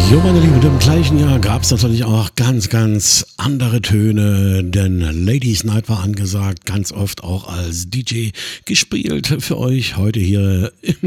Jo, meine Lieben, im gleichen Jahr gab es natürlich auch ganz andere Töne, denn Ladies Night war angesagt, ganz oft auch als DJ gespielt für euch heute hier im